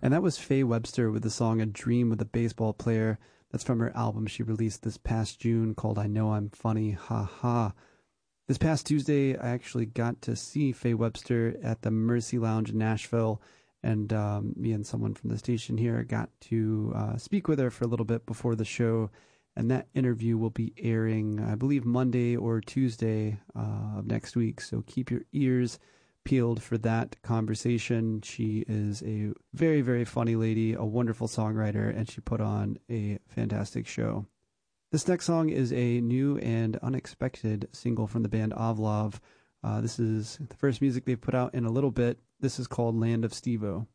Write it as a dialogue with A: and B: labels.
A: And that was Faye Webster with the song A Dream with a Baseball Player. That's from her album she released this past June called I Know I'm Funny, Ha Ha. This past Tuesday, I actually got to see Faye Webster at the Mercy Lounge in Nashville, and me and someone from the station here got to speak with her for a little bit before the show, and that interview will be airing, I believe, Monday or Tuesday of next week, so keep your ears peeled for that conversation. She is a very, very funny lady, a wonderful songwriter, and she put on a fantastic show. This next song is a new and unexpected single from the band Ovlov. This is the first music they've put out in a little bit. This is called Land of Stevo.